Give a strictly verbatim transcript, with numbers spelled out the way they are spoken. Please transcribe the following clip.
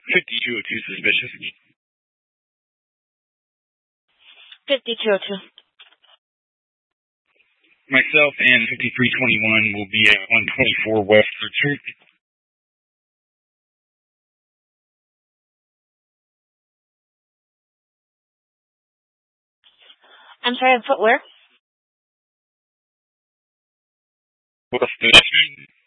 fifty-two oh two suspicious. fifty-two oh two. Myself and fifty-three twenty-one will be at one twenty-four West third Street. I'm sorry, put where? What's the next street?